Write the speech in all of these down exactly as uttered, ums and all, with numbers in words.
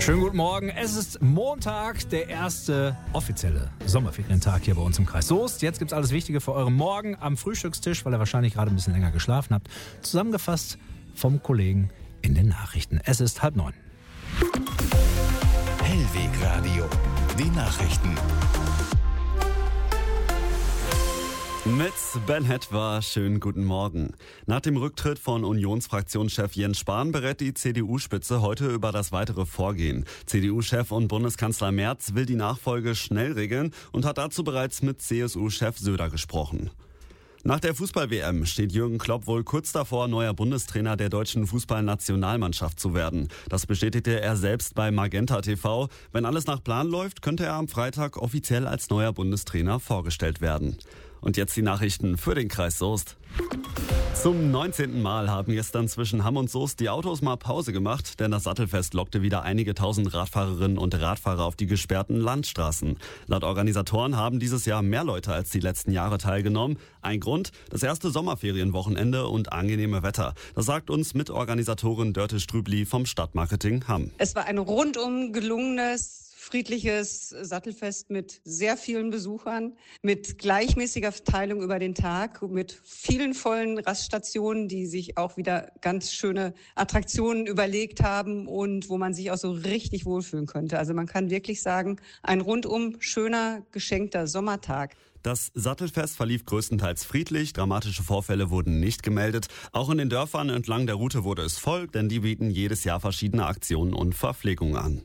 Schönen guten Morgen. Es ist Montag, der erste offizielle Sommerferientag hier bei uns im Kreis Soest. Jetzt gibt's alles Wichtige für euren Morgen am Frühstückstisch, weil ihr wahrscheinlich gerade ein bisschen länger geschlafen habt. Zusammengefasst vom Kollegen in den Nachrichten. Es ist halb neun. Hellweg Radio, die Nachrichten. Mit Ben Hetwer, schönen guten Morgen. Nach dem Rücktritt von Unionsfraktionschef Jens Spahn berät die C D U-Spitze heute über das weitere Vorgehen. C D U-Chef und Bundeskanzler Merz will die Nachfolge schnell regeln und hat dazu bereits mit C S U-Chef Söder gesprochen. Nach der Fußball-W M steht Jürgen Klopp wohl kurz davor, neuer Bundestrainer der deutschen Fußballnationalmannschaft zu werden. Das bestätigte er selbst bei Magenta T V. Wenn alles nach Plan läuft, könnte er am Freitag offiziell als neuer Bundestrainer vorgestellt werden. Und jetzt die Nachrichten für den Kreis Soest. Zum neunzehnten Mal haben gestern zwischen Hamm und Soest die Autos mal Pause gemacht, denn das Sattelfest lockte wieder einige tausend Radfahrerinnen und Radfahrer auf die gesperrten Landstraßen. Laut Organisatoren haben dieses Jahr mehr Leute als die letzten Jahre teilgenommen. Ein Grund, das erste Sommerferienwochenende und angenehme Wetter. Das sagt uns Mitorganisatorin Dörte Strübli vom Stadtmarketing Hamm. Es war ein rundum gelungenes, friedliches Sattelfest mit sehr vielen Besuchern, mit gleichmäßiger Verteilung über den Tag, mit vielen vollen Raststationen, die sich auch wieder ganz schöne Attraktionen überlegt haben und wo man sich auch so richtig wohlfühlen könnte. Also man kann wirklich sagen, ein rundum schöner, geschenkter Sommertag. Das Sattelfest verlief größtenteils friedlich, dramatische Vorfälle wurden nicht gemeldet. Auch in den Dörfern entlang der Route wurde es voll, denn die bieten jedes Jahr verschiedene Aktionen und Verpflegung an.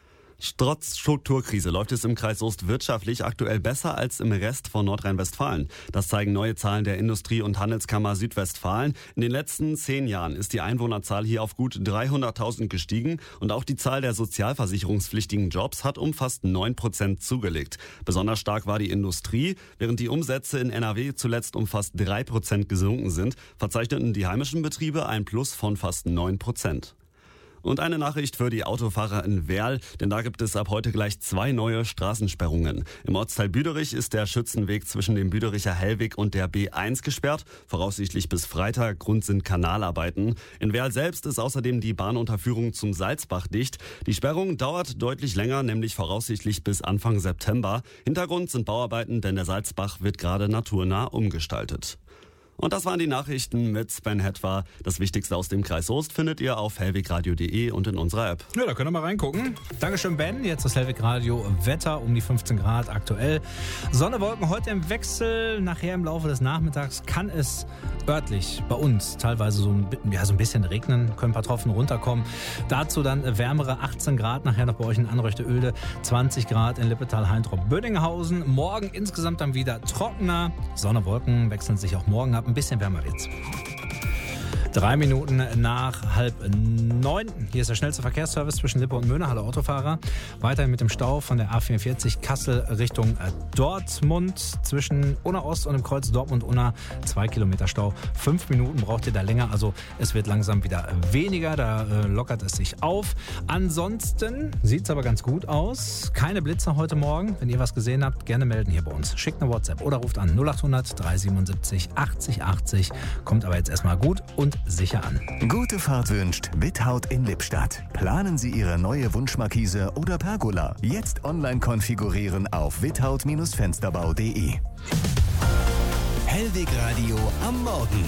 Trotz Strukturkrise läuft es im Kreis Soest wirtschaftlich aktuell besser als im Rest von Nordrhein-Westfalen. Das zeigen neue Zahlen der Industrie- und Handelskammer Südwestfalen. In den letzten zehn Jahren ist die Einwohnerzahl hier auf gut dreihunderttausend gestiegen und auch die Zahl der sozialversicherungspflichtigen Jobs hat um fast neun Prozent zugelegt. Besonders stark war die Industrie. Während die Umsätze in N R W zuletzt um fast drei Prozent gesunken sind, verzeichneten die heimischen Betriebe ein Plus von fast neun Prozent. Und eine Nachricht für die Autofahrer in Werl, denn da gibt es ab heute gleich zwei neue Straßensperrungen. Im Ortsteil Büderich ist der Schützenweg zwischen dem Büdericher Hellweg und der B eins gesperrt, voraussichtlich bis Freitag. Grund sind Kanalarbeiten. In Werl selbst ist außerdem die Bahnunterführung zum Salzbach dicht. Die Sperrung dauert deutlich länger, nämlich voraussichtlich bis Anfang September. Hintergrund sind Bauarbeiten, denn der Salzbach wird gerade naturnah umgestaltet. Und das waren die Nachrichten mit Sven Hetwer. Das Wichtigste aus dem Kreis Soest findet ihr auf hellwegradio punkt de und in unserer App. Ja, da könnt ihr mal reingucken. Dankeschön, Ben. Jetzt das Hellweg Radio Wetter um die fünfzehn Grad aktuell. Sonne, Wolken heute im Wechsel. Nachher im Laufe des Nachmittags kann es örtlich bei uns teilweise so ein, ja, so ein bisschen regnen. Können ein paar Tropfen runterkommen. Dazu dann wärmere achtzehn Grad. Nachher noch bei euch in Anreuchte-Oelde. zwanzig Grad in Lippetal, Heintrop, Bödinghausen. Morgen insgesamt dann wieder trockener. Sonne, Wolken wechseln sich auch morgen ab. Ein bisschen wärmer wird's. Drei Minuten nach halb neun. Hier ist der schnellste Verkehrsservice zwischen Lippe und Möhne. Hallo Autofahrer. Weiterhin mit dem Stau von der A vierundvierzig Kassel Richtung Dortmund. Zwischen Unna Ost und dem Kreuz Dortmund-Unna. Zwei Kilometer Stau. Fünf Minuten braucht ihr da länger. Also es wird langsam wieder weniger. Da äh, lockert es sich auf. Ansonsten sieht es aber ganz gut aus. Keine Blitzer heute Morgen. Wenn ihr was gesehen habt, gerne melden hier bei uns. Schickt eine WhatsApp oder ruft an null acht hundert dreihundertsiebenundsiebzig achtzig achtzig. Kommt aber jetzt erstmal gut und sicher an. Gute Fahrt wünscht Withaut in Lippstadt. Planen Sie Ihre neue Wunschmarkise oder Pergola. Jetzt online konfigurieren auf withaut Fensterbau punkt de. Hellweg Radio am Morgen.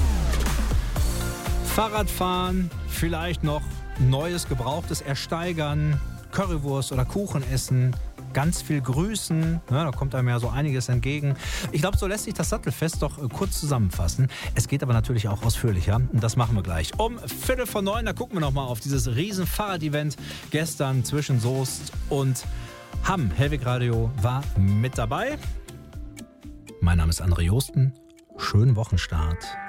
Fahrradfahren, vielleicht noch Neues, Gebrauchtes ersteigern, Currywurst oder Kuchen essen, ganz viel grüßen, ja, da kommt einem ja so einiges entgegen. Ich glaube, so lässt sich das Sattelfest doch äh, kurz zusammenfassen. Es geht aber natürlich auch ausführlicher und das machen wir gleich. Um Viertel vor neun, da gucken wir nochmal auf dieses riesen Fahrrad-Event gestern zwischen Soest und Hamm. Hellweg Radio war mit dabei. Mein Name ist André Josten. Schönen Wochenstart.